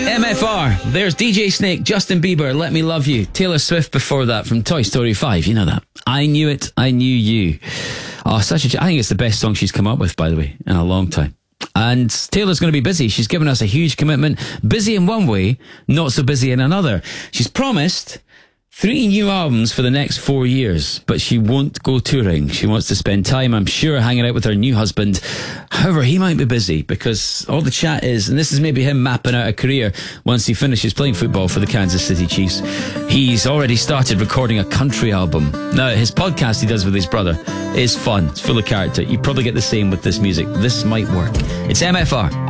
MFR. There's DJ Snake, Justin Bieber, Let Me Love You. Taylor Swift before that from Toy Story 5. You know that. I Knew It, I Knew You. Oh, I think it's the best song she's come up with, by the way, in a long time. And Taylor's going to be busy. She's given us a huge commitment. Busy in one way, not so busy in another. She's promised 3 new albums for the next 4 years, but she won't go touring. She wants to spend time, I'm sure, hanging out with her new husband. However, he might be busy because all the chat is, and this is maybe him mapping out a career once he finishes playing football for the Kansas City Chiefs. He's already started recording a country album. Now, his podcast he does with his brother is fun. It's full of character. You probably get the same with this music. This might work. It's MFR.